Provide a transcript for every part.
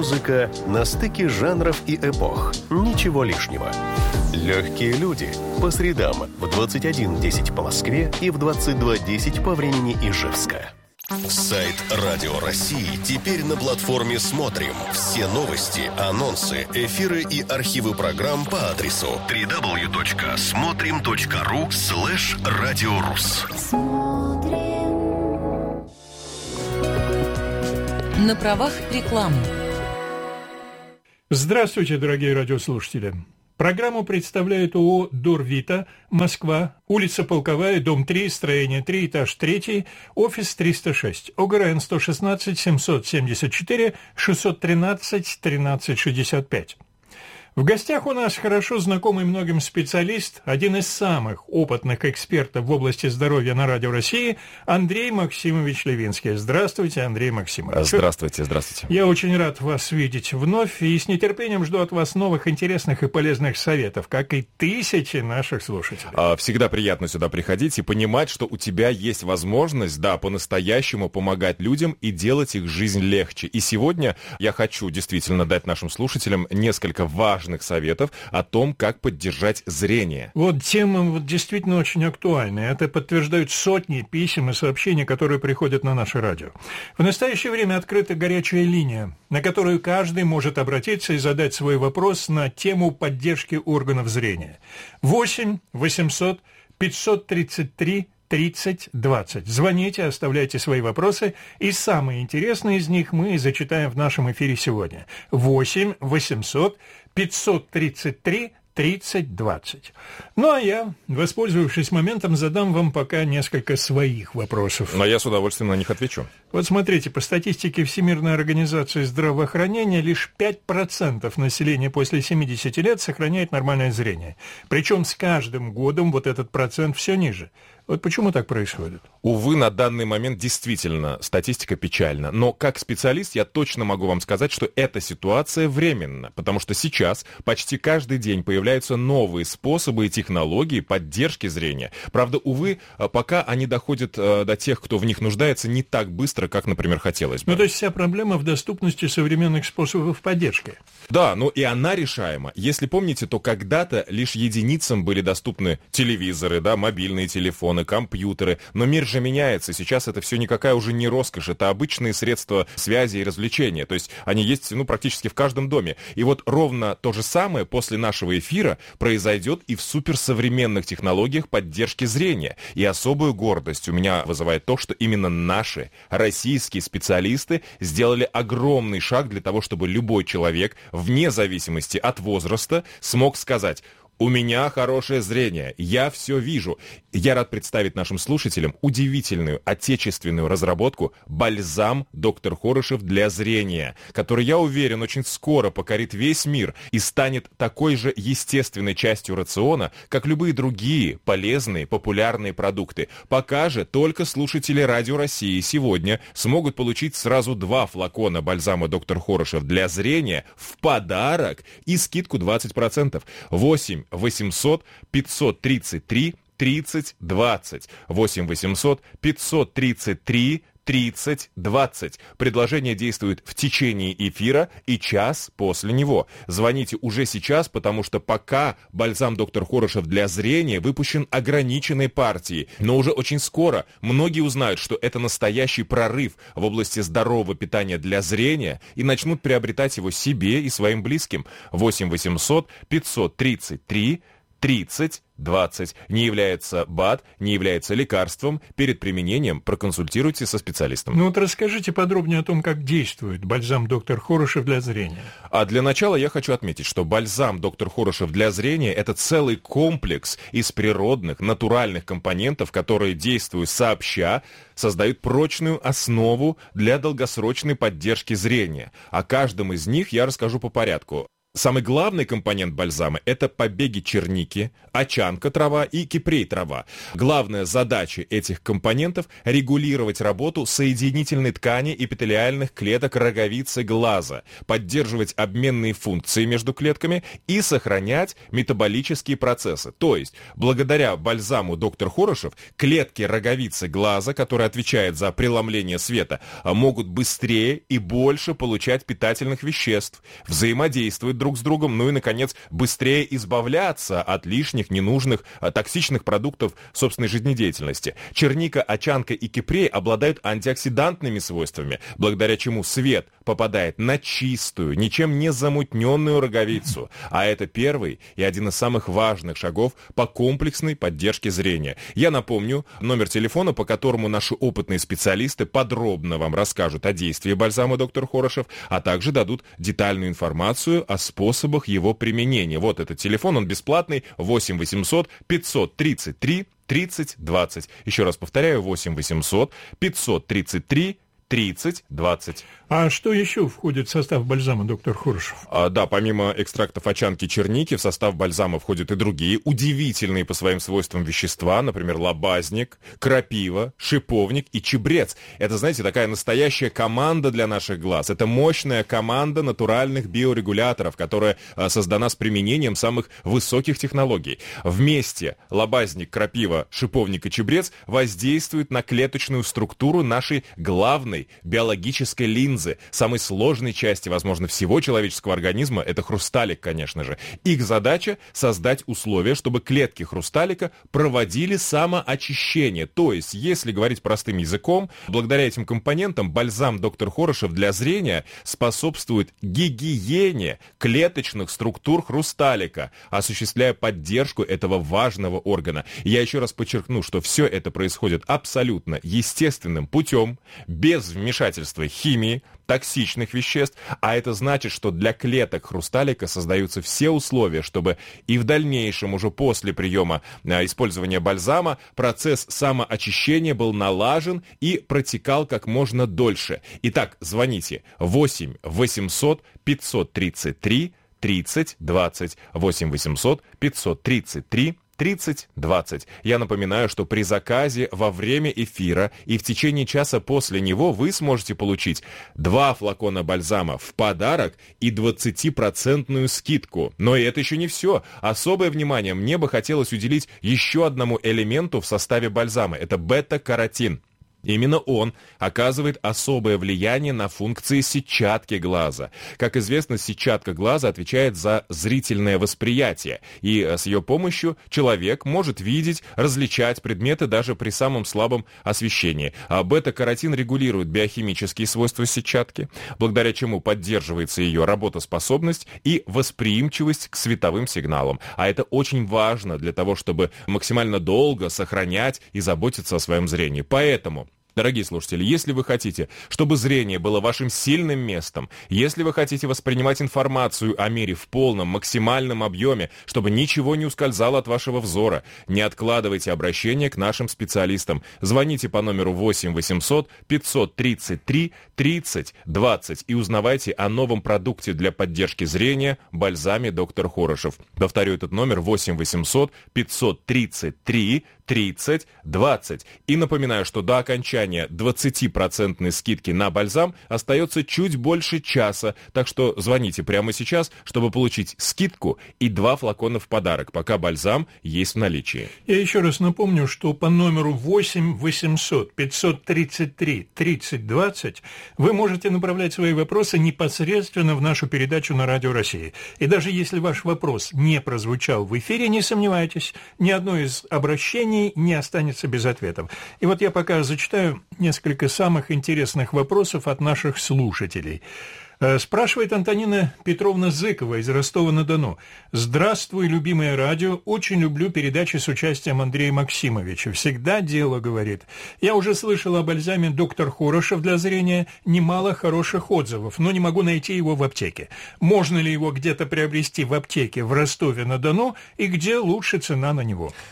Музыка на стыке жанров и эпох. Ничего лишнего. Легкие люди. По средам в 21:10 по Москве и в 22:10 по времени Ижевска. Сайт Радио России теперь на платформе «Смотрим». Все новости, анонсы, эфиры и архивы программ по адресу www.смотрим.ру/радиорус. На правах рекламы. Здравствуйте, дорогие радиослушатели. Программу представляет ООО «Дорвита», Москва, улица Полковая, дом 3, строение 3, этаж 3, офис 306, ОГРН 116 774 613 1365. В гостях у нас хорошо знакомый многим специалист, один из самых опытных экспертов в области здоровья на Радио России, Андрей Максимович Левинский. Здравствуйте, Андрей Максимович. Здравствуйте, здравствуйте. Я очень рад вас видеть вновь и с нетерпением жду от вас новых интересных и полезных советов, как и тысячи наших слушателей. Всегда приятно сюда приходить и понимать, что у тебя есть возможность, по-настоящему помогать людям и делать их жизнь легче. И сегодня я хочу действительно дать нашим слушателям несколько важных советов о том, как поддержать зрение. Вот тема действительно очень актуальная. Это подтверждают сотни писем и сообщений, которые приходят на наше радио. В настоящее время открыта горячая линия, на которую каждый может обратиться и задать свой вопрос на тему поддержки органов зрения. 8 800 533 3020. Звоните, оставляйте свои вопросы, и самые интересные из них мы зачитаем в нашем эфире сегодня. 8 800 533 3020. Ну а я, воспользовавшись моментом, задам вам пока несколько своих вопросов. Но я с удовольствием на них отвечу. Вот смотрите, по статистике Всемирной организации здравоохранения лишь 5% населения после 70 лет сохраняет нормальное зрение. Причем с каждым годом вот этот процент все ниже. Вот почему так происходит? Увы, на данный момент действительно статистика печальна. Но как специалист я точно могу вам сказать, что эта ситуация временна. Потому что сейчас почти каждый день появляются новые способы и технологии поддержки зрения. Правда, увы, пока они доходят до тех, кто в них нуждается, не так быстро, как, например, хотелось бы. Ну, то есть вся проблема в доступности современных способов поддержки. Да, но и она решаема. Если помните, то когда-то лишь единицам были доступны телевизоры, мобильные телефоны, компьютеры. Но мир же меняется. Сейчас это все никакая уже не роскошь. Это обычные средства связи и развлечения. То есть они есть практически в каждом доме. И вот ровно то же самое после нашего эфира произойдет и в суперсовременных технологиях поддержки зрения. И особую гордость у меня вызывает то, что именно наши российские специалисты сделали огромный шаг для того, чтобы любой человек, вне зависимости от возраста, смог сказать: «У меня хорошее зрение, я все вижу». Я рад представить нашим слушателям удивительную отечественную разработку «Бальзам Доктор Хорошев для зрения», который, я уверен, очень скоро покорит весь мир и станет такой же естественной частью рациона, как любые другие полезные, популярные продукты. Пока же только слушатели Радио России сегодня смогут получить сразу 2 флакона бальзама Доктор Хорошев для зрения в подарок и скидку 20%. 8 800 533 3020. 8 800 533 3020. Предложение действует в течение эфира и час после него. Звоните уже сейчас, потому что пока бальзам Доктор Хорошев для зрения выпущен ограниченной партией. Но уже очень скоро многие узнают, что это настоящий прорыв в области здорового питания для зрения и начнут приобретать его себе и своим близким. 8 800 533 3020. Не является БАД, не является лекарством. Перед применением проконсультируйтесь со специалистом. Ну вот расскажите подробнее о том, как действует бальзам Доктор Хорошев для зрения. А для начала я хочу отметить, что бальзам Доктор Хорошев для зрения – это целый комплекс из природных, натуральных компонентов, которые, действуя сообща, создают прочную основу для долгосрочной поддержки зрения. О каждом из них я расскажу по порядку. Самый главный компонент бальзама – это побеги черники, очанка трава и кипрей трава. Главная задача этих компонентов – регулировать работу соединительной ткани эпителиальных клеток роговицы глаза, поддерживать обменные функции между клетками и сохранять метаболические процессы. То есть, благодаря бальзаму «Доктор Хорошев» клетки роговицы глаза, которые отвечают за преломление света, могут быстрее и больше получать питательных веществ, взаимодействовать друг с другом, ну и, наконец, быстрее избавляться от лишних, ненужных, токсичных продуктов собственной жизнедеятельности. Черника, очанка и кипрей обладают антиоксидантными свойствами, благодаря чему свет попадает на чистую, ничем не замутненную роговицу. А это первый и один из самых важных шагов по комплексной поддержке зрения. Я напомню, номер телефона, по которому наши опытные специалисты подробно вам расскажут о действии бальзама «Доктор Хорошев», а также дадут детальную информацию о способах его применения. Вот этот телефон, он бесплатный, 8 800 533 30 20. Еще раз повторяю, 8 800 533 30 20. А что еще входит в состав бальзама «Доктор Хорошев»? Да, помимо экстрактов очанки черники, в состав бальзама входят и другие удивительные по своим свойствам вещества, например, лобазник, крапива, шиповник и чебрец. Это, знаете, такая настоящая команда для наших глаз. Это мощная команда натуральных биорегуляторов, которая создана с применением самых высоких технологий. Вместе лобазник, крапива, шиповник и чебрец воздействуют на клеточную структуру нашей главной биологической линзы, самой сложной части, возможно, всего человеческого организма, это хрусталик, конечно же. Их задача — создать условия, чтобы клетки хрусталика проводили самоочищение. То есть, если говорить простым языком, благодаря этим компонентам бальзам «Доктор Хорошев» для зрения способствует гигиене клеточных структур хрусталика, осуществляя поддержку этого важного органа. Я еще раз подчеркну, что все это происходит абсолютно естественным путем, без вмешательства химии, токсичных веществ, а это значит, что для клеток хрусталика создаются все условия, чтобы и в дальнейшем, уже после приема использования бальзама, процесс самоочищения был налажен и протекал как можно дольше. Итак, звоните 8 800 533 30 20, 8 800 533 30-20. Я напоминаю, что при заказе во время эфира и в течение часа после него вы сможете получить 2 флакона бальзама в подарок и 20% скидку. Но и это еще не все. Особое внимание мне бы хотелось уделить еще одному элементу в составе бальзама. Это бета-каротин. Именно он оказывает особое влияние на функции сетчатки глаза. Как известно, сетчатка глаза отвечает за зрительное восприятие, и с ее помощью человек может видеть, различать предметы даже при самом слабом освещении. А бета-каротин регулирует биохимические свойства сетчатки, благодаря чему поддерживается ее работоспособность и восприимчивость к световым сигналам. А это очень важно для того, чтобы максимально долго сохранять и заботиться о своем зрении. Поэтому, дорогие слушатели, если вы хотите, чтобы зрение было вашим сильным местом, если вы хотите воспринимать информацию о мире в полном, максимальном объеме, чтобы ничего не ускользало от вашего взора, не откладывайте обращение к нашим специалистам. Звоните по номеру 8 800 533 30 20 и узнавайте о новом продукте для поддержки зрения бальзаме «Доктор Хорошев». Повторю этот номер: 8 800 533 30 20. И напоминаю, что до окончания 20% скидки на бальзам остается чуть больше часа, так что звоните прямо сейчас, чтобы получить скидку и 2 флакона в подарок, пока бальзам есть в наличии. Я еще раз напомню, что по номеру 8 800 533 30 20 вы можете направлять свои вопросы непосредственно в нашу передачу на Радио России. И даже если ваш вопрос не прозвучал в эфире, не сомневайтесь, ни одно из обращений не останется без ответов. И вот я пока зачитаю несколько самых интересных вопросов от наших слушателей. Спрашивает Антонина Петровна Зыкова из Ростова-на-Дону. «Здравствуй, любимое радио. Очень люблю передачи с участием Андрея Максимовича. Всегда дело, говорит. Я уже слышал о бальзаме «Доктор Хорошев» для зрения. Немало хороших отзывов, но не могу найти его в аптеке. Можно ли его где-то приобрести в аптеке в Ростове-на-Дону и где лучше цена на него?»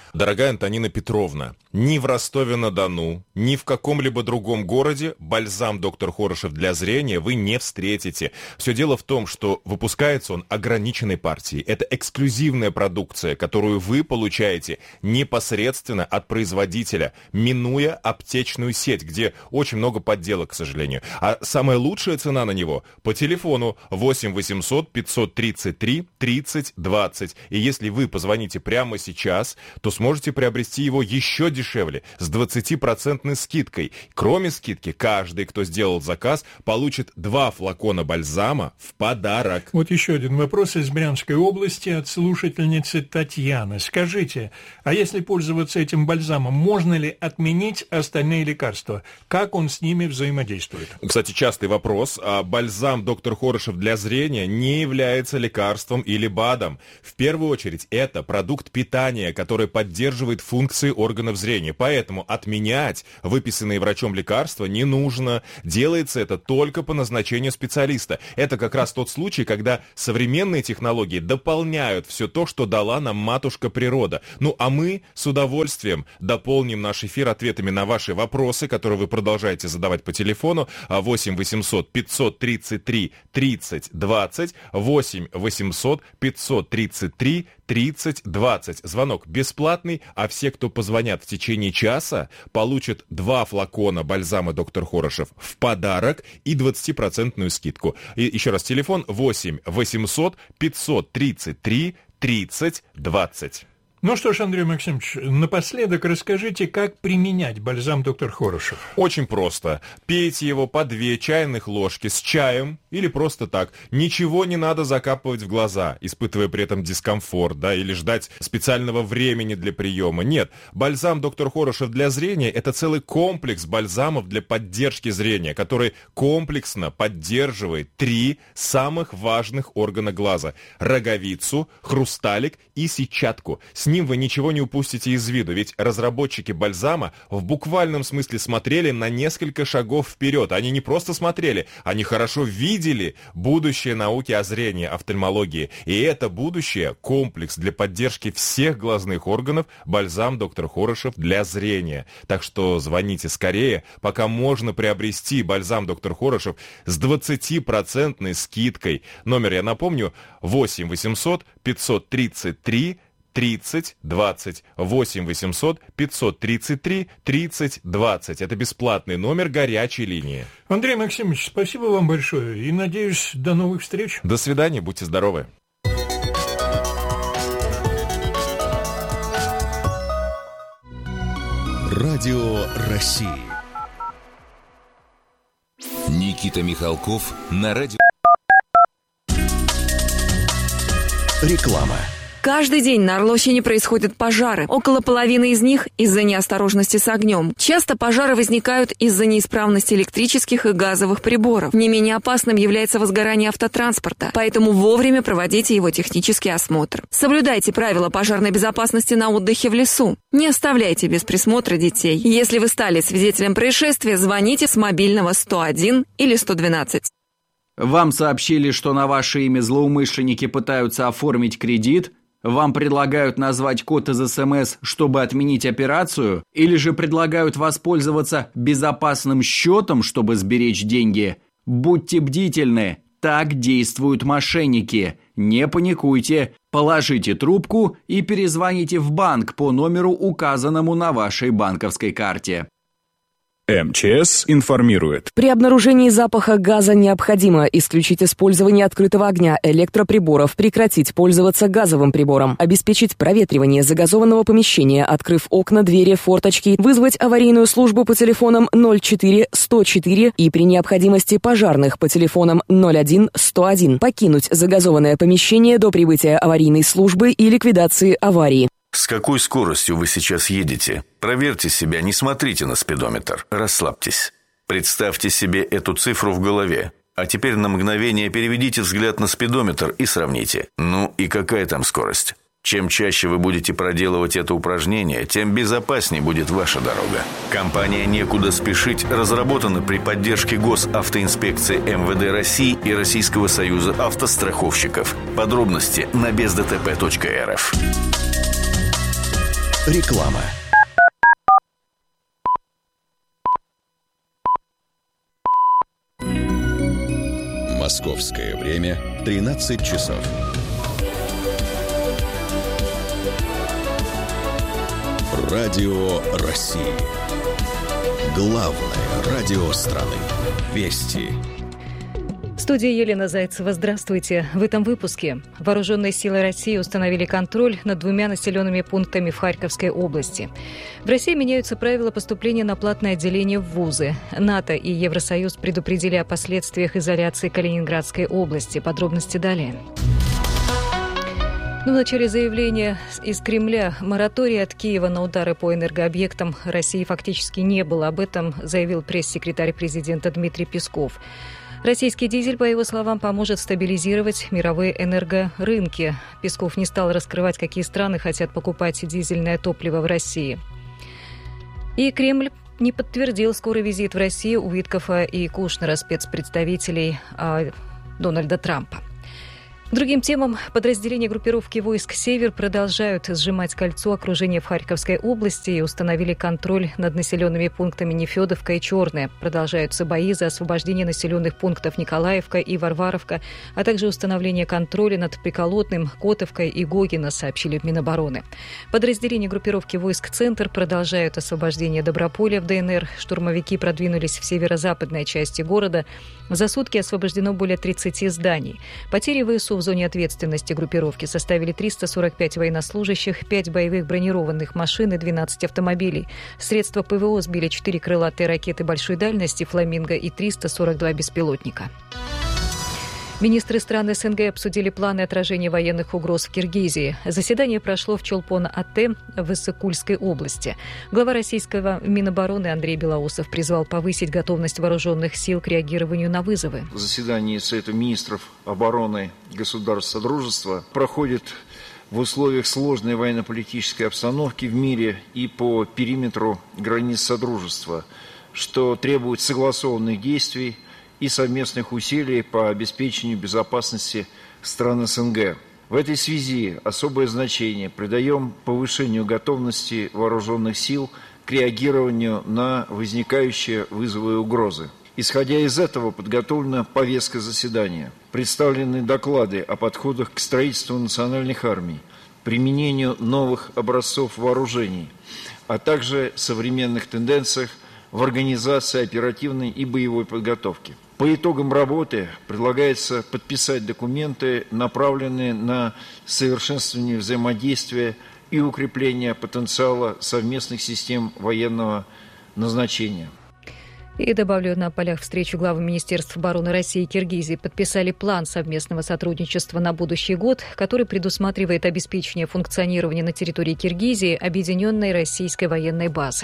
Дорогая Антонина Петровна, ни в Ростове-на-Дону, ни в каком-либо другом городе бальзам «Доктор Хорошев» для зрения вы не встретите. Все дело в том, что выпускается он ограниченной партией. Это эксклюзивная продукция, которую вы получаете непосредственно от производителя, минуя аптечную сеть, где очень много подделок, к сожалению. А самая лучшая цена на него по телефону 8 800 533 30 20. И если вы позвоните прямо сейчас, то сможете приобрести его еще дешевле, с 20% скидкой. Кроме скидки, каждый, кто сделал заказ, получит 2 флакона бальзама в подарок. Вот еще один вопрос из Брянской области от слушательницы Татьяны. Скажите, а если пользоваться этим бальзамом, можно ли отменить остальные лекарства? Как он с ними взаимодействует? Кстати, частый вопрос. Бальзам «Доктор Хорошев» для зрения не является лекарством или БАДом. В первую очередь, это продукт питания, который поддерживает функции органов зрения. Поэтому отменять выписанные врачом лекарства не нужно. Делается это только по назначению специалиста. Это как раз тот случай, когда современные технологии дополняют все то, что дала нам матушка природа. Ну а мы с удовольствием дополним наш эфир ответами на ваши вопросы, которые вы продолжаете задавать по телефону 8 800 533 30 20, 8 800 533 30 20. Звонок бесплатный, а все, кто позвонят в течение часа, получат 2 флакона бальзама «Доктор Хорошев» в подарок и 20% скидку. И еще раз, телефон 8 800 533 30 20. Ну что ж, Андрей Максимович, напоследок расскажите, как применять бальзам «Доктор Хорошев». Очень просто. Пейте его по 2 чайных ложки с чаем или просто так. Ничего не надо закапывать в глаза, испытывая при этом дискомфорт, да, или ждать специального времени для приема. Нет, бальзам «Доктор Хорошев» для зрения – это целый комплекс бальзамов для поддержки зрения, который комплексно поддерживает 3 самых важных органа глаза – роговицу, хрусталик и сетчатку. С ним вы ничего не упустите из виду, ведь разработчики бальзама в буквальном смысле смотрели на несколько шагов вперед. Они не просто смотрели, они хорошо видели будущее науки о зрении, офтальмологии. И это будущее – комплекс для поддержки всех глазных органов бальзам «Доктор Хорошев» для зрения. Так что звоните скорее, пока можно приобрести бальзам «Доктор Хорошев» с 20% скидкой. Номер, я напомню, 8 800 533 30 20. 8 800 533 30 20. Это бесплатный номер горячей линии. Андрей Максимович, спасибо вам большое и, надеюсь, до новых встреч. До свидания, будьте здоровы. Радио России. Никита Михалков на радио. Реклама. Каждый день на Орловщине происходят пожары. Около половины из них из-за неосторожности с огнем. Часто пожары возникают из-за неисправности электрических и газовых приборов. Не менее опасным является возгорание автотранспорта, поэтому вовремя проводите его технический осмотр. Соблюдайте правила пожарной безопасности на отдыхе в лесу. Не оставляйте без присмотра детей. Если вы стали свидетелем происшествия, звоните с мобильного 101 или 112. Вам сообщили, что на ваше имя злоумышленники пытаются оформить кредит? Вам предлагают назвать код из СМС, чтобы отменить операцию? Или же предлагают воспользоваться безопасным счетом, чтобы сберечь деньги? Будьте бдительны, так действуют мошенники. Не паникуйте, положите трубку и перезвоните в банк по номеру, указанному на вашей банковской карте. МЧС информирует. При обнаружении запаха газа необходимо исключить использование открытого огня, электроприборов, прекратить пользоваться газовым прибором, обеспечить проветривание загазованного помещения, открыв окна, двери, форточки, вызвать аварийную службу по телефонам 04 104 и при необходимости пожарных по телефонам 01 101, покинуть загазованное помещение до прибытия аварийной службы и ликвидации аварии. С какой скоростью вы сейчас едете? Проверьте себя, не смотрите на спидометр. Расслабьтесь. Представьте себе эту цифру в голове. А теперь на мгновение переведите взгляд на спидометр и сравните. Ну и какая там скорость? Чем чаще вы будете проделывать это упражнение, тем безопаснее будет ваша дорога. Компания «Некуда спешить» разработана при поддержке Госавтоинспекции МВД России и Российского союза автостраховщиков. Подробности на бездтп.рф. Реклама. Московское время 13 часов. Радио России. Главное радио страны. Вести. В студии Елена Зайцева. Здравствуйте. В этом выпуске вооруженные силы России установили контроль над 2 населенными пунктами в Харьковской области. В России меняются правила поступления на платное отделение в вузы. НАТО и Евросоюз предупредили о последствиях изоляции Калининградской области. Подробности далее. В начале заявления из Кремля моратория от Киева на удары по энергообъектам России фактически не было. Об этом заявил пресс-секретарь президента Дмитрий Песков. Российский дизель, по его словам, поможет стабилизировать мировые энергорынки. Песков не стал раскрывать, какие страны хотят покупать дизельное топливо в России. И Кремль не подтвердил скорый визит в Россию Уиткофа и Кушнера, спецпредставителей Дональда Трампа. К другим темам подразделения группировки войск «Север» продолжают сжимать кольцо окружения в Харьковской области и установили контроль над населенными пунктами Нефедовка и Черное. Продолжаются бои за освобождение населенных пунктов Николаевка и Варваровка, а также установление контроля над Приколотным, Котовкой и Гогино, сообщили в Минобороны. Подразделения группировки войск «Центр» продолжают освобождение Доброполя в ДНР. Штурмовики продвинулись в северо-западной части города. За сутки освобождено более 30 зданий. Потери ВСУ в зоне ответственности группировки составили 345 военнослужащих, 5 боевых бронированных машин и 12 автомобилей. Средства ПВО сбили 4 крылатые ракеты большой дальности «Фламинго» и 342 беспилотника. Министры стран СНГ обсудили планы отражения военных угроз в Киргизии. Заседание прошло в Чолпон-Ате в Иссык-Кульской области. Глава российского Минобороны Андрей Белоусов призвал повысить готовность вооруженных сил к реагированию на вызовы. Заседание Совета министров обороны государств Содружества проходит в условиях сложной военно-политической обстановки в мире и по периметру границ Содружества, что требует согласованных действий и совместных усилий по обеспечению безопасности стран СНГ. В этой связи особое значение придаем повышению готовности вооруженных сил к реагированию на возникающие вызовы и угрозы. Исходя из этого подготовлена повестка заседания. Представлены доклады о подходах к строительству национальных армий, применению новых образцов вооружений, а также современных тенденциях в организации оперативной и боевой подготовки. По итогам работы предлагается подписать документы, направленные на совершенствование взаимодействия и укрепление потенциала совместных систем военного назначения. И добавлю, на полях встречи главы Министерств обороны России и Киргизии подписали план совместного сотрудничества на будущий год, который предусматривает обеспечение функционирования на территории Киргизии объединенной российской военной базы.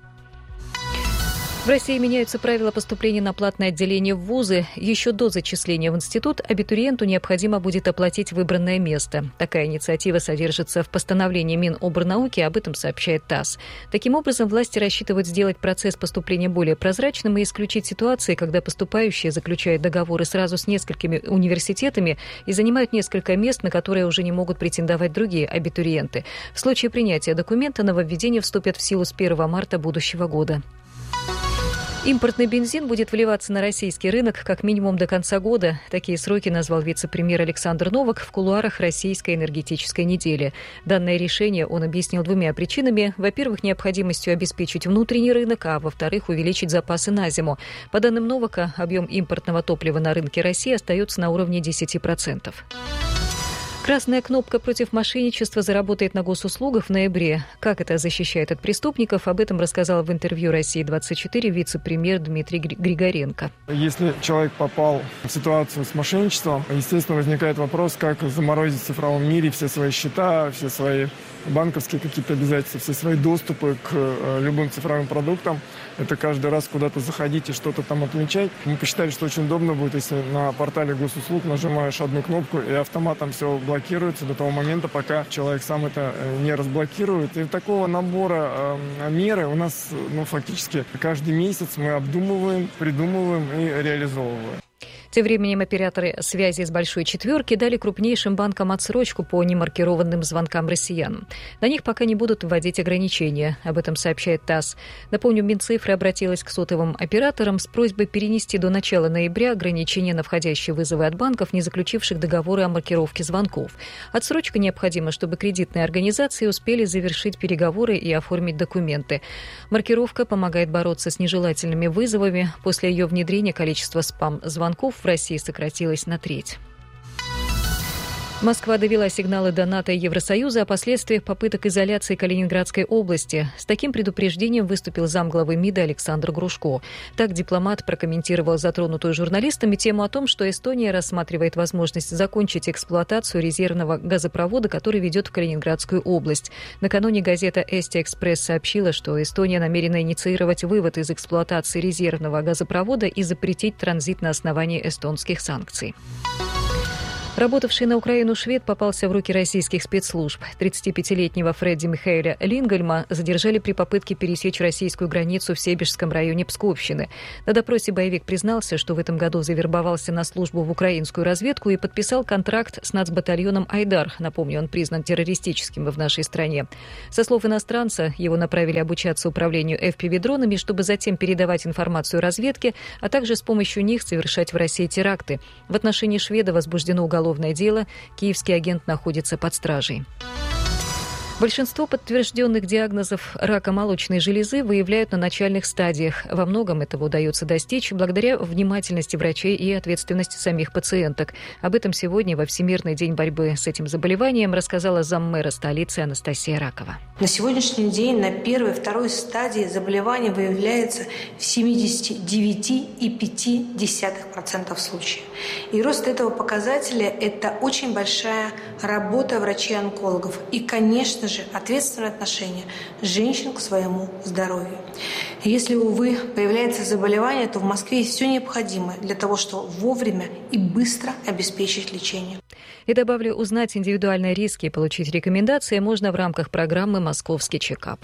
В России меняются правила поступления на платное отделение в вузы. Еще до зачисления в институт абитуриенту необходимо будет оплатить выбранное место. Такая инициатива содержится в постановлении Минобрнауки, об этом сообщает ТАСС. Таким образом, власти рассчитывают сделать процесс поступления более прозрачным и исключить ситуации, когда поступающие заключают договоры сразу с несколькими университетами и занимают несколько мест, на которые уже не могут претендовать другие абитуриенты. В случае принятия документа нововведения вступят в силу с 1 марта будущего года. Импортный бензин будет вливаться на российский рынок как минимум до конца года. Такие сроки назвал вице-премьер Александр Новак в кулуарах российской энергетической недели. Данное решение он объяснил 2 причинами. Во-первых, необходимостью обеспечить внутренний рынок, а во-вторых, увеличить запасы на зиму. По данным Новака, объем импортного топлива на рынке России остается на уровне 10%. Красная кнопка против мошенничества заработает на госуслугах в ноябре. Как это защищает от преступников, об этом рассказал в интервью «России-24» вице-премьер Дмитрий Григоренко. Если человек попал в ситуацию с мошенничеством, естественно, возникает вопрос, как заморозить в цифровом мире все свои счета, все свои банковские какие-то обязательства, все свои доступы к любым цифровым продуктам. Это каждый раз куда-то заходить и что-то там отмечать. Мы посчитали, что очень удобно будет, если на портале госуслуг нажимаешь одну кнопку, и автоматом все блокируется до того момента, пока человек сам это не разблокирует. И такого набора меры у нас фактически каждый месяц мы обдумываем, придумываем и реализовываем. Тем временем операторы связи с «Большой четверки» дали крупнейшим банкам отсрочку по немаркированным звонкам россиянам. На них пока не будут вводить ограничения. Об этом сообщает ТАСС. Напомню, Минцифра обратилась к сотовым операторам с просьбой перенести до начала ноября ограничения на входящие вызовы от банков, не заключивших договоры о маркировке звонков. Отсрочка необходима, чтобы кредитные организации успели завершить переговоры и оформить документы. Маркировка помогает бороться с нежелательными вызовами. После ее внедрения количество спам-звонков в России сократилось на треть. Москва довела сигналы до НАТО и Евросоюза о последствиях попыток изоляции Калининградской области. С таким предупреждением выступил замглавы МИДа Александр Грушко. Так дипломат прокомментировал затронутую журналистами тему о том, что Эстония рассматривает возможность закончить эксплуатацию резервного газопровода, который ведет в Калининградскую область. Накануне газета «Эсти Экспресс» сообщила, что Эстония намерена инициировать вывод из эксплуатации резервного газопровода и запретить транзит на основании эстонских санкций. Работавший на Украину швед попался в руки российских спецслужб. 35-летнего Фредди Михаэля Лингольма задержали при попытке пересечь российскую границу в Себежском районе Псковщины. На допросе боевик признался, что в этом году завербовался на службу в украинскую разведку и подписал контракт с нацбатальоном «Айдар». Напомню, он признан террористическим в нашей стране. Со слов иностранца, его направили обучаться управлению FPV-дронами, чтобы затем передавать информацию разведке, а также с помощью них совершать в России теракты. В отношении шведа возбуждено уголовное дело. Киевский агент находится под стражей. Большинство подтвержденных диагнозов рака молочной железы выявляют на начальных стадиях. Во многом этого удается достичь благодаря внимательности врачей и ответственности самих пациенток. Об этом сегодня во Всемирный день борьбы с этим заболеванием рассказала заммэра столицы Анастасия Ракова. На сегодняшний день на первой и второй стадии заболевание выявляется в 79,5% случаев. И рост этого показателя – это очень большая работа врачей-онкологов. И, конечно же, ответственное отношение женщин к своему здоровью. Если, увы, появляется заболевание, то в Москве есть все необходимое для того, чтобы вовремя и быстро обеспечить лечение. И добавлю, узнать индивидуальные риски и получить рекомендации можно в рамках программы «Московский чекап».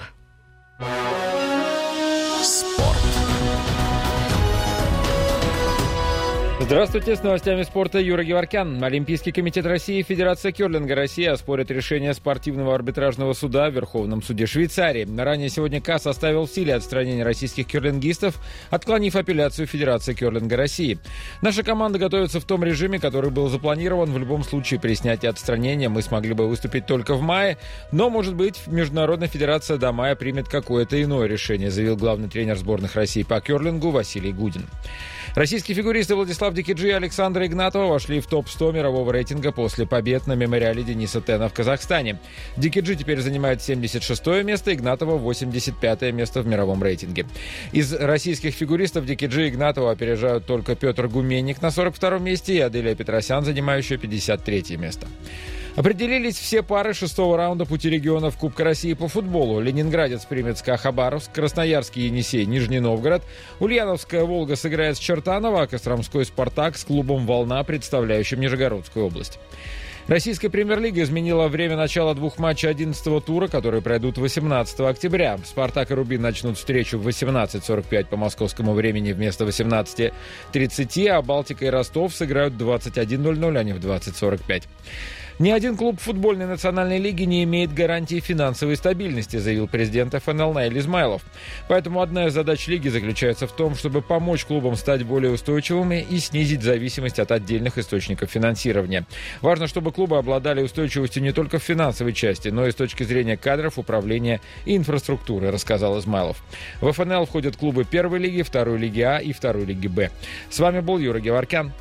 Здравствуйте, с новостями спорта Юра Геворкян. Олимпийский комитет России и Федерация керлинга России оспорят решение спортивного арбитражного суда в Верховном суде Швейцарии. Ранее сегодня КАС оставил в силе отстранение российских керлингистов, отклонив апелляцию Федерации керлинга России. Наша команда готовится в том режиме, который был запланирован. В любом случае при снятии отстранения мы смогли бы выступить только в мае, но, может быть, Международная федерация до мая примет какое-то иное решение, заявил главный тренер сборных России по керлингу Василий Гудин. Российские фигуристы Владислав Дикиджи и Александра Игнатова вошли в топ-100 мирового рейтинга после побед на мемориале Дениса Тена в Казахстане. Дикиджи теперь занимает 76-е место, Игнатова 85-е место в мировом рейтинге. Из российских фигуристов Дикиджи и Игнатова опережают только Петр Гуменник на 42-м месте и Аделия Петросян, занимающая 53-е место. Определились все пары шестого раунда пути регионов Кубка России по футболу. Ленинградец примет СКА Хабаровск, Красноярский Енисей, Нижний Новгород, Ульяновская Волга сыграет с Чертаново, а Костромской Спартак с клубом «Волна», представляющим Нижегородскую область. Российская премьер-лига изменила время начала двух матчей 11-го тура, которые пройдут 18 октября. «Спартак» и «Рубин» начнут встречу в 18:45 по московскому времени вместо 18:30, а «Балтика» и «Ростов» сыграют в 21:00, а не в 20:45. Ни один клуб футбольной национальной лиги не имеет гарантии финансовой стабильности, заявил президент ФНЛ Наиль Измайлов. Поэтому одна из задач лиги заключается в том, чтобы помочь клубам стать более устойчивыми и снизить зависимость от отдельных источников финансирования. Важно, чтобы клубы обладали устойчивостью не только в финансовой части, но и с точки зрения кадров, управления и инфраструктуры, рассказал Измайлов. В ФНЛ входят клубы первой лиги, второй лиги А и второй лиги Б. С вами был Юра Геворкян.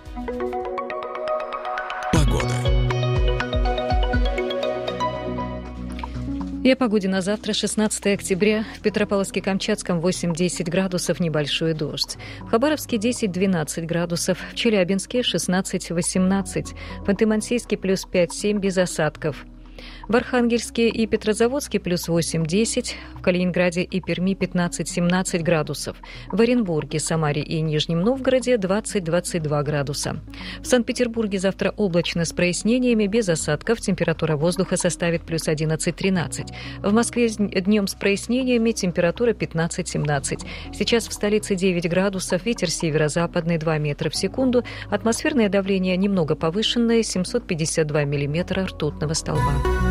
И о погоде на завтра, 16 октября. В Петропавловске-Камчатском 8-10 градусов, небольшой дождь. В Хабаровске 10-12 градусов. В Челябинске 16-18. В Ханты-Мансийске плюс 5-7 без осадков. В Архангельске и Петрозаводске плюс 8-10, в Калининграде и Перми 15-17 градусов, в Оренбурге, Самаре и Нижнем Новгороде 20-22 градуса. В Санкт-Петербурге завтра облачно с прояснениями, без осадков, температура воздуха составит плюс 11-13. В Москве днем с прояснениями, температура 15-17. Сейчас в столице 9 градусов, ветер северо-западный 2 метра в секунду, атмосферное давление немного повышенное, 752 миллиметра ртутного столба.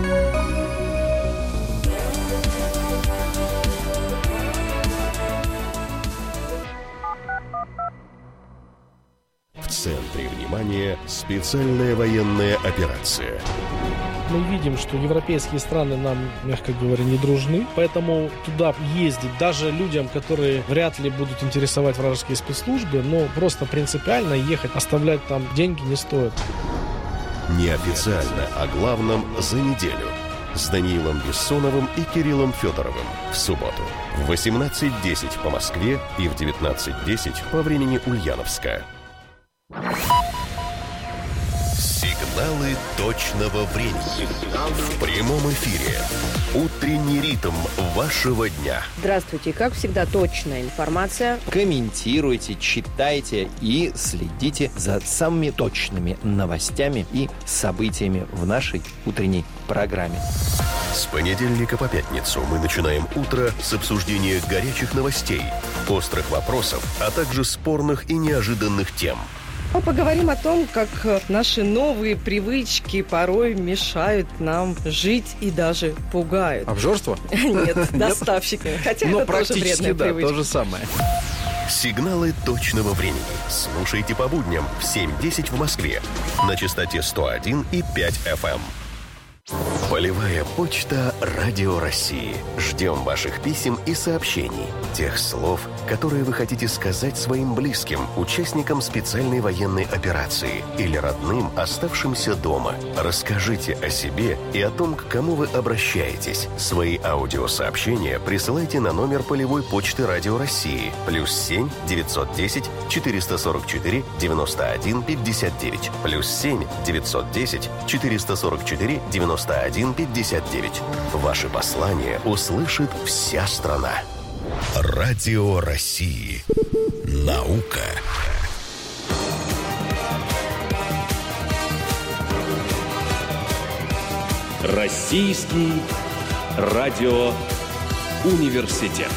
В центре внимания специальная военная операция. Мы видим, что европейские страны нам, мягко говоря, не дружны, поэтому туда ездить даже людям, которые вряд ли будут интересовать вражеские спецслужбы, но просто принципиально ехать, оставлять там деньги не стоит. Неофициально о главном за неделю. С Даниилом Бессоновым и Кириллом Федоровым в субботу в 18:10 по Москве и в 19:10 по времени Ульяновска. Сигналы точного времени. В прямом эфире. Утренний ритм вашего дня. Здравствуйте. Как всегда, точная информация. Комментируйте, читайте и следите за самыми точными новостями и событиями в нашей утренней программе. С понедельника по пятницу мы начинаем утро с обсуждения горячих новостей, острых вопросов, а также спорных и неожиданных тем. Поговорим о том, как наши новые привычки порой мешают нам жить и даже пугают. Обжорство? Нет, доставщики. Хотя это тоже вредная привычка. То же самое. Сигналы точного времени. Слушайте по будням в 7:10 в Москве на частоте 101,5 FM. Полевая почта Радио России. Ждем ваших писем и сообщений. Тех слов, которые вы хотите сказать своим близким, участникам специальной военной операции или родным, оставшимся дома. Расскажите о себе и о том, к кому вы обращаетесь. Свои аудиосообщения присылайте на номер полевой почты Радио России +7 910 444 91 59 +7 910 444 91 59. Ваши послания услышит вся страна. Радио России. Наука. Российский радиоуниверситет.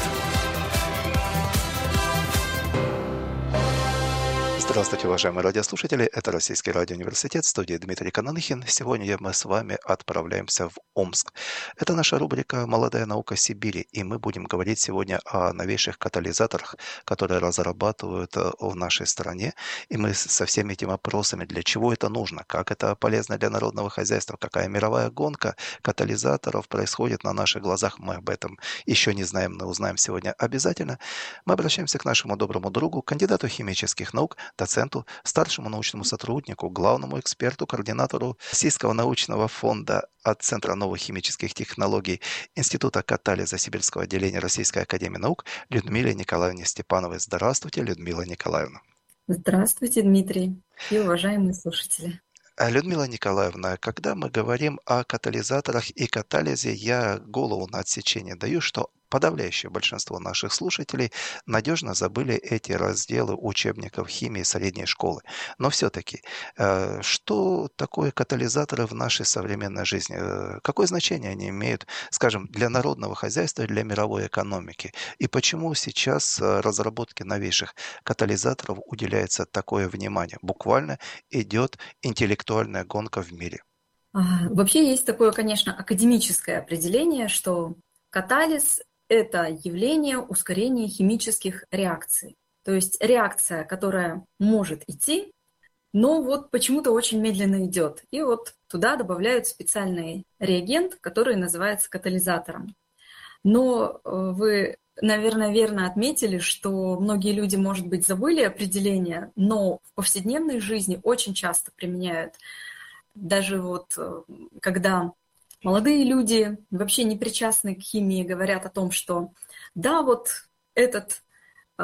Здравствуйте, уважаемые радиослушатели. Это Российский радиоуниверситет, в студии Дмитрий Кананыхин. Сегодня мы с вами отправляемся в Омск. Это наша рубрика «Молодая наука Сибири», и мы будем говорить сегодня о новейших катализаторах, которые разрабатывают в нашей стране. И мы со всеми этими вопросами, для чего это нужно, как это полезно для народного хозяйства, какая мировая гонка катализаторов происходит на наших глазах. Мы об этом еще не знаем, но узнаем сегодня обязательно. Мы обращаемся к нашему доброму другу, кандидату химических наук, доценту, старшему научному сотруднику, главному эксперту, координатору Российского научного фонда от Центра новых химических технологий Института катализа Сибирского отделения Российской академии наук Людмиле Николаевне Степановой. Здравствуйте, Людмила Николаевна. Здравствуйте, Дмитрий и уважаемые слушатели. Людмила Николаевна, когда мы говорим о катализаторах и катализе, я голову на отсечение даю, что подавляющее большинство наших слушателей надежно забыли эти разделы учебников химии средней школы. Но все-таки, что такое катализаторы в нашей современной жизни? Какое значение они имеют, скажем, для народного хозяйства и для мировой экономики? И почему сейчас разработке новейших катализаторов уделяется такое внимание? Буквально идет интеллектуальная гонка в мире. Вообще есть такое, конечно, академическое определение, что катализ – это явление ускорения химических реакций. То есть реакция, которая может идти, но вот почему-то очень медленно идет. И вот туда добавляют специальный реагент, который называется катализатором. Но вы, наверное, верно отметили, что многие люди, может быть, забыли определение, но в повседневной жизни очень часто применяют. Даже вот когда молодые люди, вообще не причастные к химии, говорят о том, что да, вот этот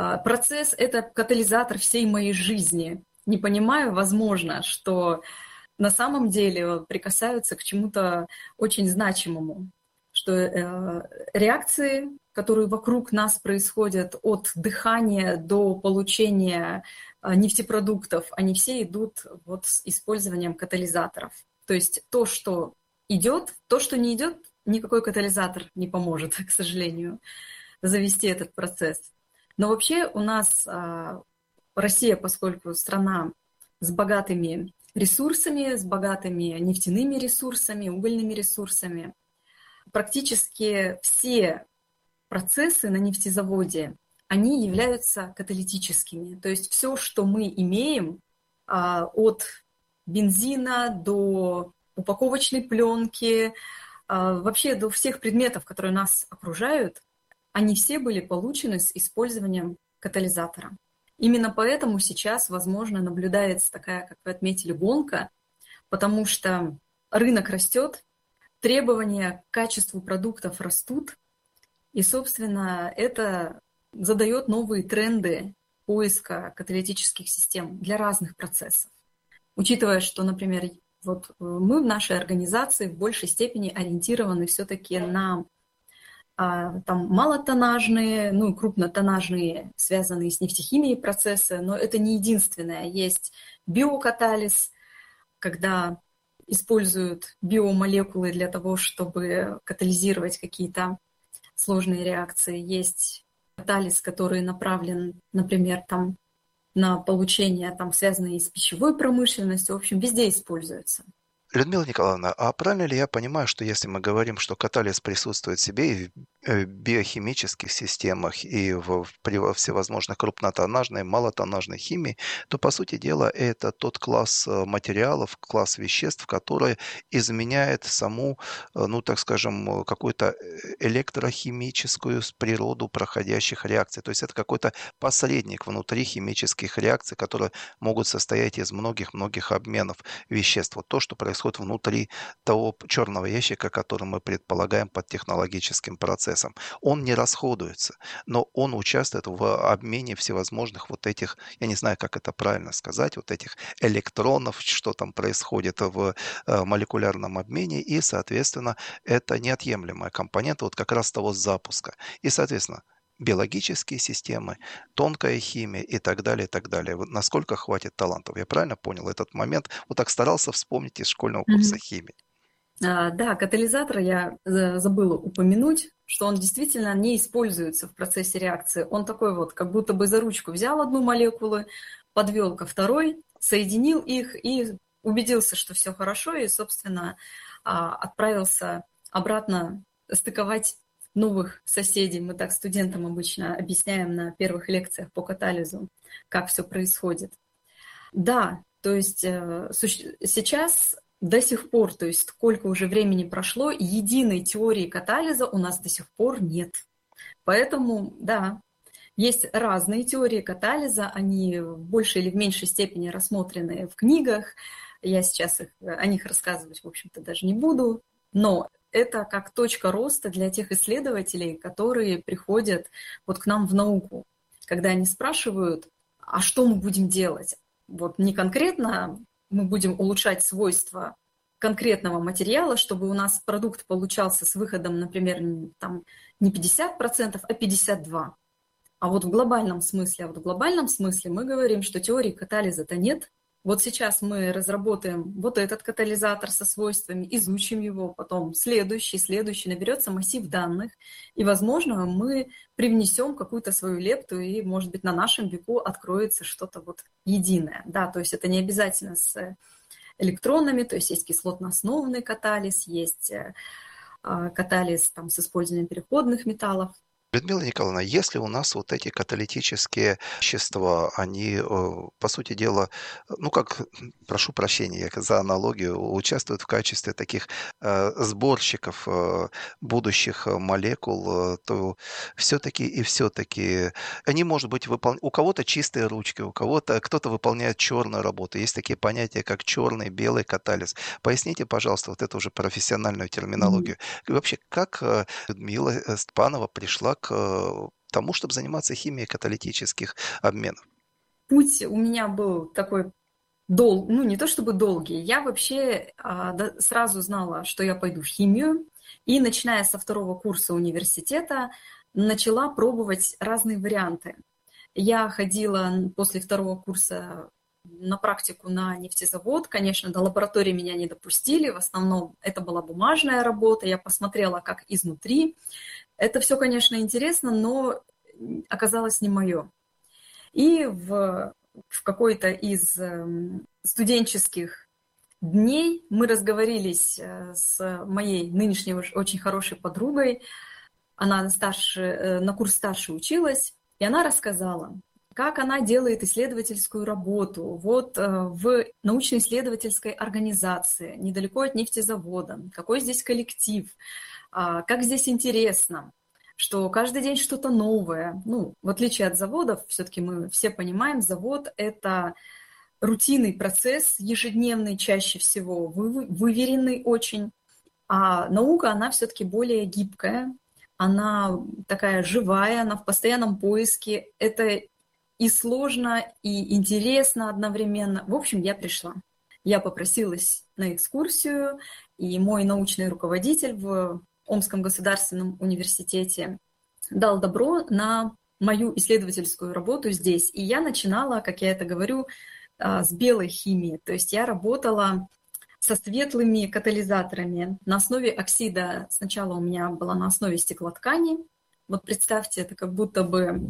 процесс – это катализатор всей моей жизни. Не понимаю, возможно, что на самом деле прикасаются к чему-то очень значимому, что реакции, которые вокруг нас происходят от дыхания до получения нефтепродуктов, они все идут вот с использованием катализаторов. То есть то, что идет, то, что не идет, никакой катализатор не поможет, к сожалению, завести этот процесс. Но вообще у нас Россия, поскольку страна с богатыми ресурсами, с богатыми нефтяными ресурсами, угольными ресурсами, практически все процессы на нефтезаводе, они являются каталитическими. То есть все, что мы имеем, от бензина до упаковочной пленки, вообще до всех предметов, которые нас окружают, они все были получены с использованием катализатора. Именно поэтому сейчас, возможно, наблюдается такая, как вы отметили, гонка, потому что рынок растет, требования к качеству продуктов растут, и, собственно, это задает новые тренды поиска каталитических систем для разных процессов. Учитывая, что, например, вот мы в нашей организации в большей степени ориентированы все-таки на там малотоннажные, ну и крупнотоннажные, связанные с нефтехимией процессы, но это не единственное. Есть биокатализ, когда используют биомолекулы для того, чтобы катализировать какие-то сложные реакции. Есть катализ, который направлен, например, там, на получение, там, связанные с пищевой промышленностью. В общем, везде используется. Людмила Николаевна, а правильно ли я понимаю, что если мы говорим, что катализ присутствует в себе и в биохимических системах, и при всевозможных крупнотоннажной, малотоннажной химии, то, по сути дела, это тот класс материалов, класс веществ, который изменяет саму, ну, так скажем, какую-то электрохимическую природу проходящих реакций. То есть это какой-то посредник внутри химических реакций, которые могут состоять из многих-многих обменов веществ. Вот то, что происходит внутри того черного ящика, который мы предполагаем под технологическим процессом. Он не расходуется, но он участвует в обмене всевозможных вот этих, я не знаю, как это правильно сказать, вот этих электронов, что там происходит в молекулярном обмене, и, соответственно, это неотъемлемая компонента вот как раз того запуска. И, соответственно, биологические системы, тонкая химия и так далее, и так далее. Вот насколько хватит талантов? Я правильно понял этот момент? Вот так старался вспомнить из школьного курса химии. Да, катализатор я забыла упомянуть, что он действительно не используется в процессе реакции. Он такой вот, как будто бы за ручку взял одну молекулу, подвел ко второй, соединил их и убедился, что все хорошо, и, собственно, отправился обратно стыковать новых соседей. Мы так студентам обычно объясняем на первых лекциях по катализу, как все происходит. Да, то есть сейчас до сих пор, то есть сколько уже времени прошло, единой теории катализа у нас до сих пор нет. Поэтому, да, есть разные теории катализа, они в большей или в меньшей степени рассмотрены в книгах. Я сейчас о них рассказывать, в общем-то, даже не буду, но это как точка роста для тех исследователей, которые приходят вот к нам в науку, когда они спрашивают, а что мы будем делать? Вот не конкретно мы будем улучшать свойства конкретного материала, чтобы у нас продукт получался с выходом, например, там, не 50%, а 52%. А вот в глобальном смысле мы говорим, что теории катализа-то нет. Вот сейчас мы разработаем вот этот катализатор со свойствами, изучим его, потом следующий, наберется массив данных, и, возможно, мы привнесем какую-то свою лепту, и, может быть, на нашем веку откроется что-то вот единое. Да, то есть это не обязательно с электронами, то есть есть кислотно-основный катализ, есть катализ там, с использованием переходных металлов. Людмила Николаевна, если у нас вот эти каталитические вещества, они, по сути дела, ну как, прошу прощения за аналогию, участвуют в качестве таких сборщиков будущих молекул, то все-таки они, может быть, у кого-то чистые ручки, у кого-то кто-то выполняет черную работу. Есть такие понятия, как черный, белый катализ. Поясните, пожалуйста, вот эту уже профессиональную терминологию. И вообще, как Людмила Степанова пришла к тому, чтобы заниматься химией каталитических обменов? Путь у меня был такой не то чтобы долгий, я вообще сразу знала, что я пойду в химию, и начиная со 2-го курса университета начала пробовать разные варианты. Я ходила после 2-го курса на практику на нефтезавод. Конечно, до лаборатории меня не допустили. В основном это была бумажная работа. Я посмотрела, как изнутри. Это все, конечно, интересно, но оказалось не мое. И в какой-то из студенческих дней мы разговорились с моей нынешней очень хорошей подругой. Она на курс старше училась, и она рассказала, как она делает исследовательскую работу в научно-исследовательской организации, недалеко от нефтезавода, какой здесь коллектив, как здесь интересно, что каждый день что-то новое. В отличие от заводов, все-таки мы все понимаем, завод – это рутинный процесс, ежедневный чаще всего, выверенный очень, а наука, она все-таки более гибкая, она такая живая, она в постоянном поиске, это и сложно, и интересно одновременно. В общем, я пришла. Я попросилась на экскурсию, и мой научный руководитель в Омском государственном университете дал добро на мою исследовательскую работу здесь. И я начинала, как я это говорю, с белой химии. То есть я работала со светлыми катализаторами на основе оксида. Сначала у меня была на основе стеклоткани. Вот представьте, это как будто бы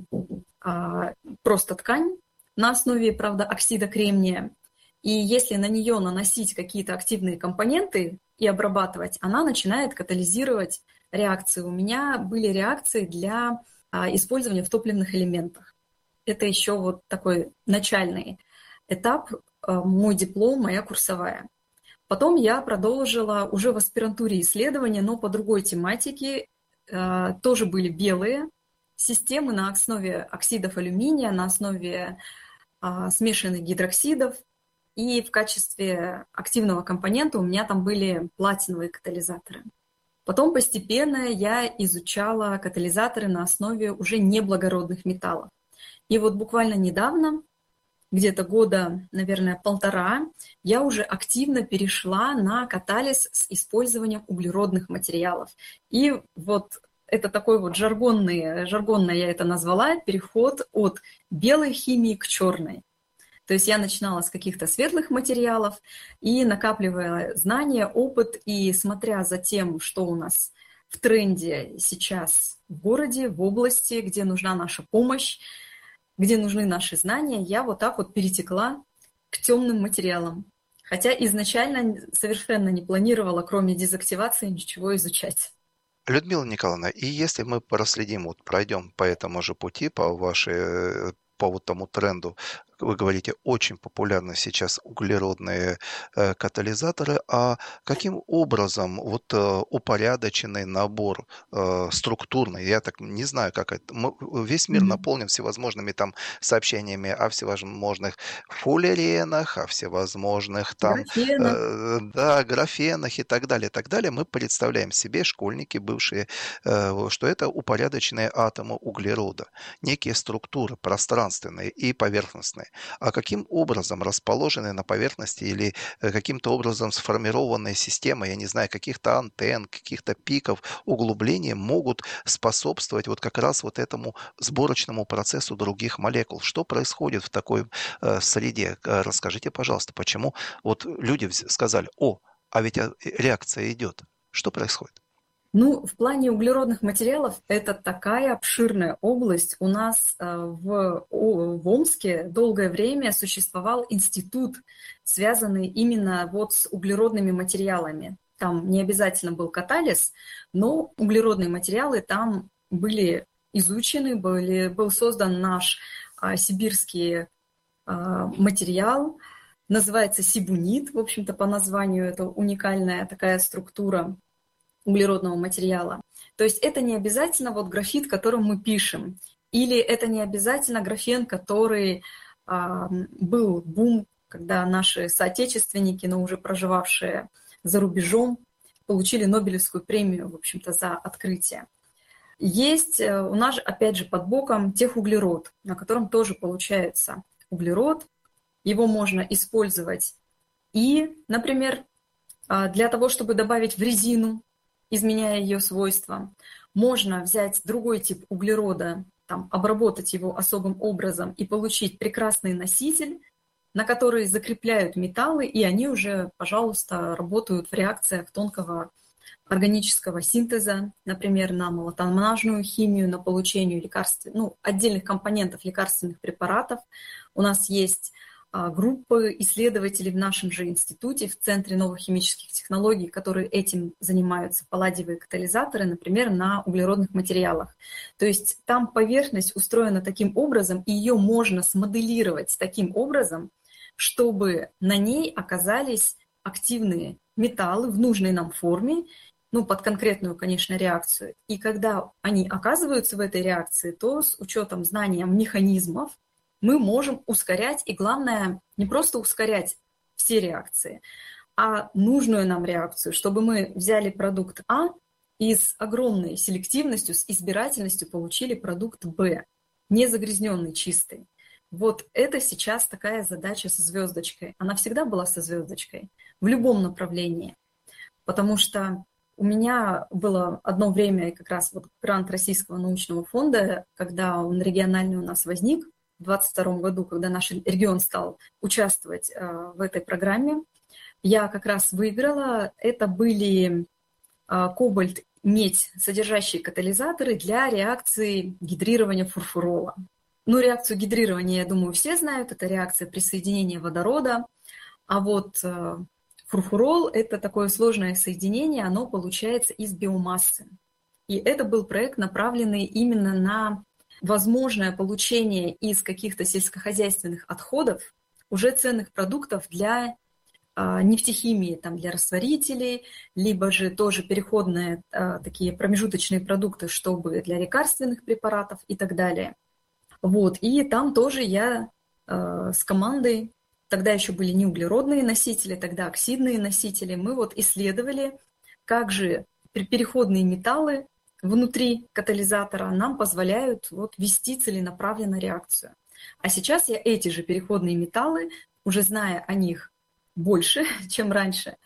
просто ткань на основе, правда, оксида кремния. И если на нее наносить какие-то активные компоненты и обрабатывать, она начинает катализировать реакции. У меня были реакции для использования в топливных элементах. Это еще вот такой начальный этап, мой диплом, моя курсовая. Потом я продолжила уже в аспирантуре исследования, но по другой тематике. Тоже были белые системы на основе оксидов алюминия, на основе смешанных гидроксидов. И в качестве активного компонента у меня там были платиновые катализаторы. Потом постепенно я изучала катализаторы на основе уже неблагородных металлов. И вот буквально недавно, где-то года, наверное, 1,5, я уже активно перешла на катализ с использованием углеродных материалов. И вот это такой вот жаргонно я это назвала, переход от белой химии к черной. То есть я начинала с каких-то светлых материалов и накапливая знания, опыт, и смотря за тем, что у нас в тренде сейчас в городе, в области, где нужна наша помощь, где нужны наши знания, я вот так вот перетекла к темным материалам. Хотя изначально совершенно не планировала, кроме дезактивации, ничего изучать. Людмила Николаевна, и если мы проследим, пройдем по этому же пути, по вот тому тренду, вы говорите, очень популярны сейчас углеродные катализаторы, а каким образом упорядоченный набор структурный, я так не знаю, как это, весь мир наполнен всевозможными там сообщениями о всевозможных фуллеренах, о всевозможных там графенах и так далее, мы представляем себе, школьники бывшие, что это упорядоченные атомы углерода, некие структуры пространственные и поверхностные. А каким образом расположены на поверхности или каким-то образом сформированные системы, я не знаю, каких-то антенн, каких-то пиков, углубления могут способствовать вот как раз вот этому сборочному процессу других молекул? Что происходит в такой среде? Расскажите, пожалуйста, почему вот люди сказали, а ведь реакция идет. Что происходит? В плане углеродных материалов это такая обширная область. У нас в Омске долгое время существовал институт, связанный именно вот с углеродными материалами. Там не обязательно был катализ, но углеродные материалы там были изучены, был создан наш сибирский материал, называется сибунит, в общем-то, по названию, это уникальная такая структура углеродного материала. То есть это не обязательно вот графит, которым мы пишем, или это не обязательно графен, который был бум, когда наши соотечественники, но уже проживавшие за рубежом, получили Нобелевскую премию, в общем-то, за открытие. Есть у нас, опять же, под боком техуглерод, на котором тоже получается углерод, Его можно использовать и, например, для того, чтобы добавить в резину, изменяя ее свойства. Можно взять другой тип углерода, обработать его особым образом и получить прекрасный носитель, на который закрепляют металлы, и они уже, пожалуйста, работают в реакциях тонкого органического синтеза, например, на молотомонажную химию, на получение отдельных компонентов лекарственных препаратов. У нас есть группы исследователей в нашем же институте, в Центре новых химических технологий, которые этим занимаются, палладиевые катализаторы, например, на углеродных материалах. То есть там поверхность устроена таким образом, и ее можно смоделировать таким образом, чтобы на ней оказались активные металлы в нужной нам форме, под конкретную, конечно, реакцию. И когда они оказываются в этой реакции, то с учетом знания механизмов мы можем ускорять, и главное, не просто ускорять все реакции, а нужную нам реакцию, чтобы мы взяли продукт А и с огромной селективностью, с избирательностью получили продукт Б, не загрязненный, чистый. Вот это сейчас такая задача со звездочкой. Она всегда была со звездочкой в любом направлении, потому что у меня было одно время как раз грант Российского научного фонда, когда он региональный у нас возник в 2022 году, когда наш регион стал участвовать в этой программе. Я как раз выиграла. Это были кобальт, медь, содержащие катализаторы для реакции гидрирования фурфурола. Реакцию гидрирования, я думаю, все знают. Это реакция присоединения водорода. А фурфурол – это такое сложное соединение, оно получается из биомассы. И это был проект, направленный именно на возможное получение из каких-то сельскохозяйственных отходов уже ценных продуктов для нефтехимии, для растворителей, либо же тоже переходные такие промежуточные продукты, чтобы для лекарственных препаратов и так далее. И там тоже я с командой, тогда еще были не углеродные носители, тогда оксидные носители, мы исследовали, как же переходные металлы внутри катализатора нам позволяют вести целенаправленно реакцию. А сейчас я эти же переходные металлы, уже зная о них больше, чем раньше,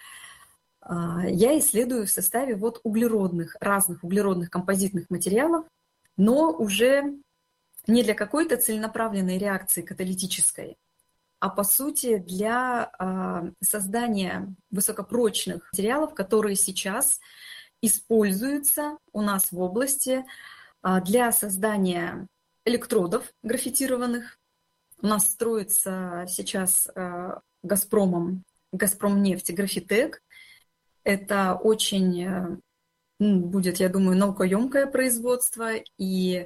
я исследую в составе разных углеродных композитных материалов, но уже не для какой-то целенаправленной реакции каталитической, а по сути для создания высокопрочных материалов, которые сейчас используются у нас в области для создания электродов графитированных. У нас строится сейчас Газпромнефть Графитек. Это очень будет, я думаю, наукоемкое производство, и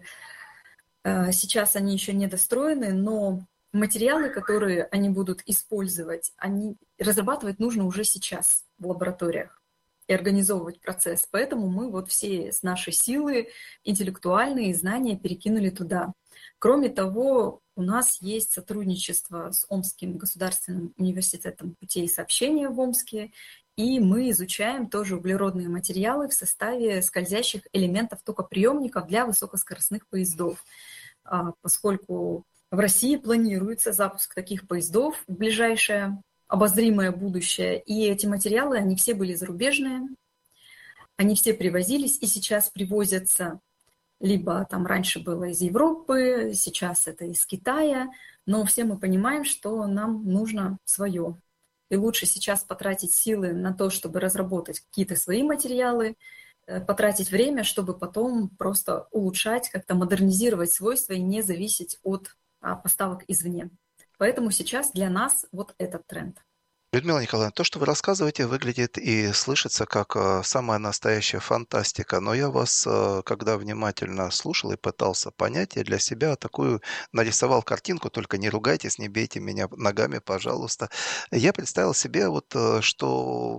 сейчас они еще не достроены, но материалы, которые они будут использовать, разрабатывать нужно уже сейчас в лабораториях и организовывать процесс. Поэтому мы все с нашей силы интеллектуальные знания перекинули туда. Кроме того, у нас есть сотрудничество с Омским государственным университетом путей сообщения в Омске, и мы изучаем тоже углеродные материалы в составе скользящих элементов токоприемников для высокоскоростных поездов, поскольку в России планируется запуск таких поездов в ближайшее обозримое будущее. И эти материалы, они все были зарубежные, они все привозились и сейчас привозятся, либо раньше было из Европы, сейчас это из Китая, но все мы понимаем, что нам нужно свое. И лучше сейчас потратить силы на то, чтобы разработать какие-то свои материалы, потратить время, чтобы потом просто улучшать, как-то модернизировать свойства и не зависеть от поставок извне. Поэтому сейчас для нас этот тренд. Людмила Николаевна, то, что вы рассказываете, выглядит и слышится как самая настоящая фантастика. Но я вас, когда внимательно слушал и пытался понять, я для себя такую нарисовал картинку, только не ругайтесь, не бейте меня ногами, пожалуйста. Я представил себе, что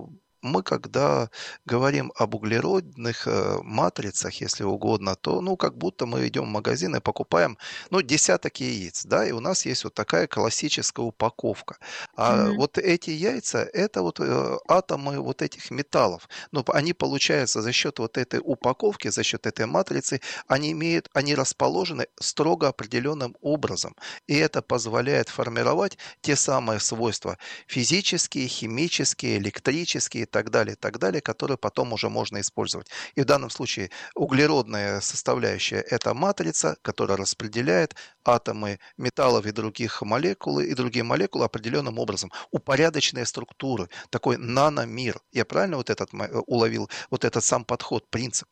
мы, когда говорим об углеродных матрицах, если угодно, то, как будто мы идем в магазин и покупаем, десяток яиц, да, и у нас есть вот такая классическая упаковка. А вот эти яйца, это вот атомы вот этих металлов. Они получаются за счет вот этой упаковки, за счет этой матрицы, они расположены строго определенным образом. И это позволяет формировать те самые свойства физические, химические, электрические и так далее, которые потом уже можно использовать. И в данном случае углеродная составляющая – это матрица, которая распределяет атомы металлов и других молекул, и другие молекулы определенным образом. Упорядоченные структуры, такой наномир. Я правильно уловил этот сам подход, принцип?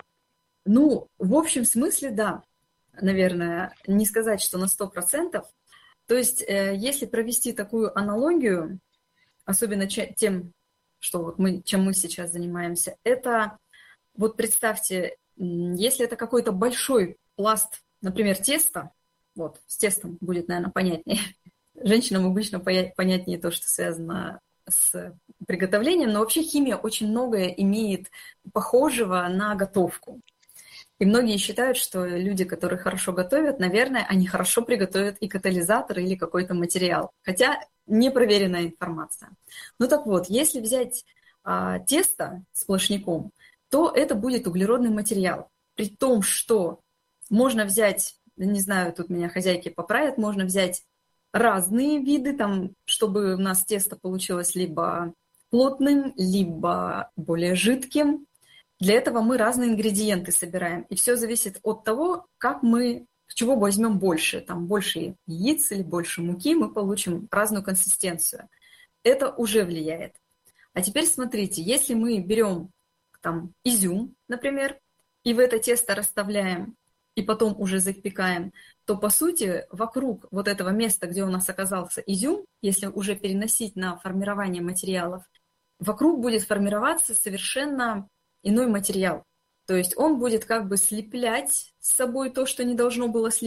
В общем смысле, да. Наверное, не сказать, что на 100%. То есть, если провести такую аналогию, особенно тем, что чем мы сейчас занимаемся, это, представьте, если это какой-то большой пласт, например, теста, с тестом будет, наверное, понятнее. Женщинам обычно понятнее то, что связано с приготовлением, но вообще химия очень многое имеет похожего на готовку. И многие считают, что люди, которые хорошо готовят, наверное, они хорошо приготовят и катализатор или какой-то материал. Хотя непроверенная информация. Если взять тесто сплошняком, то это будет углеродный материал. При том, что можно взять, не знаю, тут меня хозяйки поправят, можно взять разные виды, чтобы у нас тесто получилось либо плотным, либо более жидким. Для этого мы разные ингредиенты собираем. И все зависит от того, чего возьмем больше. Больше яиц или больше муки, мы получим разную консистенцию. Это уже влияет. А теперь смотрите, если мы берем изюм, например, и в это тесто расставляем, и потом уже запекаем, то, по сути, вокруг этого места, где у нас оказался изюм, если уже переносить на формирование материалов, вокруг будет формироваться совершенно иной материал. То есть он будет слеплять с собой то, что не должно было слепить,